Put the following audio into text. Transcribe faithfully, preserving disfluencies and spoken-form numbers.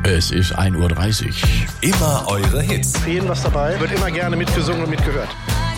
Es ist ein Uhr dreißig. Immer eure Hits. Für jeden was dabei. Wird immer gerne mitgesungen und mitgehört.